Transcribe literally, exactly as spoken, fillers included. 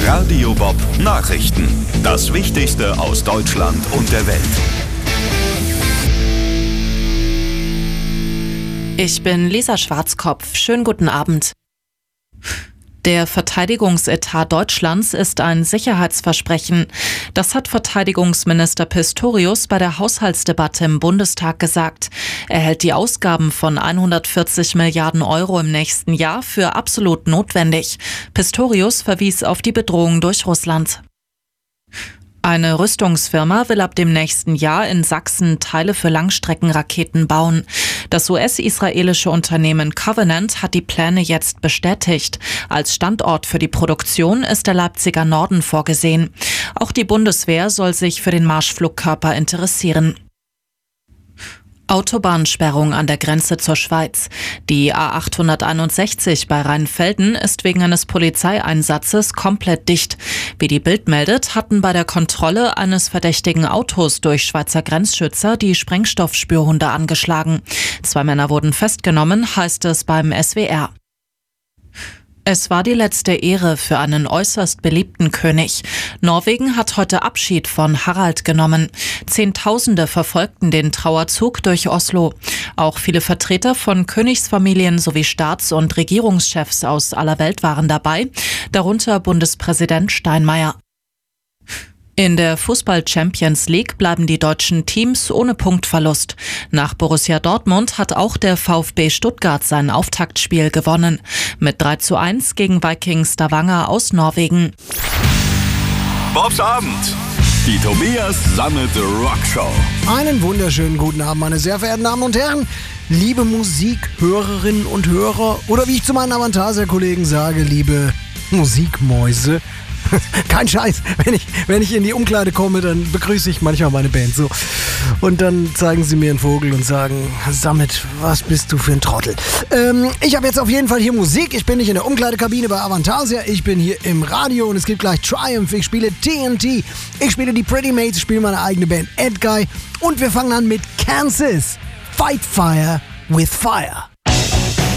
Radio Bob Nachrichten. Das Wichtigste aus Deutschland und der Welt. Ich bin Lisa Schwarzkopf. Schönen guten Abend. Der Verteidigungsetat Deutschlands ist ein Sicherheitsversprechen. Das hat Verteidigungsminister Pistorius bei der Haushaltsdebatte im Bundestag gesagt. Er hält die Ausgaben von hundertvierzig Milliarden Euro im nächsten Jahr für absolut notwendig. Pistorius verwies auf die Bedrohung durch Russland. Eine Rüstungsfirma will ab dem nächsten Jahr in Sachsen Teile für Langstreckenraketen bauen. Das U S-israelische Unternehmen Covenant hat die Pläne jetzt bestätigt. Als Standort für die Produktion ist der Leipziger Norden vorgesehen. Auch die Bundeswehr soll sich für den Marschflugkörper interessieren. Autobahnsperrung an der Grenze zur Schweiz. Die A achthunderteinundsechzig bei Rheinfelden ist wegen eines Polizeieinsatzes komplett dicht. Wie die Bild meldet, hatten bei der Kontrolle eines verdächtigen Autos durch Schweizer Grenzschützer die Sprengstoffspürhunde angeschlagen. Zwei Männer wurden festgenommen, heißt es beim S W R. Es war die letzte Ehre für einen äußerst beliebten König. Norwegen hat heute Abschied von Harald genommen. Zehntausende verfolgten den Trauerzug durch Oslo. Auch viele Vertreter von Königsfamilien sowie Staats- und Regierungschefs aus aller Welt waren dabei, darunter Bundespräsident Steinmeier. In der Fußball-Champions League bleiben die deutschen Teams ohne Punktverlust. Nach Borussia Dortmund hat auch der VfB Stuttgart sein Auftaktspiel gewonnen. Mit drei zu eins gegen Vikings Stavanger aus Norwegen. Bobs Abend. Die Tobias Sammet Rockshow. Einen wunderschönen guten Abend, meine sehr verehrten Damen und Herren. Liebe Musikhörerinnen und Hörer oder wie ich zu meinen Avantasia-Kollegen sage, liebe Musikmäuse. Kein Scheiß, wenn ich, wenn ich in die Umkleide komme, dann begrüße ich manchmal meine Band so. Und dann zeigen sie mir einen Vogel und sagen, Sammet, was bist du für ein Trottel? Ähm, ich habe jetzt auf jeden Fall hier Musik. Ich bin nicht in der Umkleidekabine bei Avantasia, ich bin hier im Radio und es gibt gleich Triumph. Ich spiele T N T, ich spiele die Pretty Mates, ich spiele meine eigene Band Ed Guy und wir fangen an mit Kansas. Fight Fire with Fire.